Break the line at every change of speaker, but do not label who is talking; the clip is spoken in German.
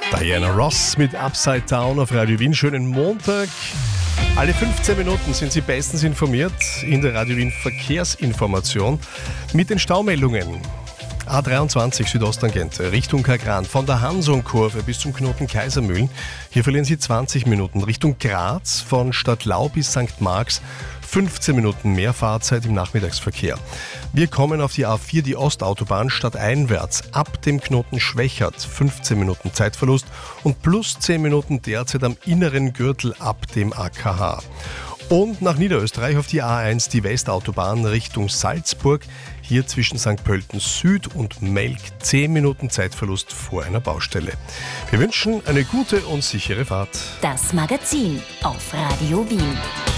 Diana Ross mit Upside Down auf Radio Wien. Schönen Montag. Alle 15 Minuten sind Sie bestens informiert in der Radio Wien Verkehrsinformation mit den Staumeldungen. A23 Südosttangente Richtung Kagran von der Hansonkurve bis zum Knoten Kaisermühlen. Hier verlieren Sie 20 Minuten. Richtung Graz von Stadtlau bis St. Marx 15 Minuten mehr Fahrzeit im Nachmittagsverkehr. Wir kommen auf die A4, die Ostautobahn stadteinwärts ab dem Knoten Schwächert 15 Minuten Zeitverlust und plus 10 Minuten derzeit am inneren Gürtel ab dem AKH. Und nach Niederösterreich auf die A1, die Westautobahn Richtung Salzburg. Hier zwischen St. Pölten Süd und Melk 10 Minuten Zeitverlust vor einer Baustelle. Wir wünschen eine gute und sichere Fahrt.
Das Magazin auf Radio Wien.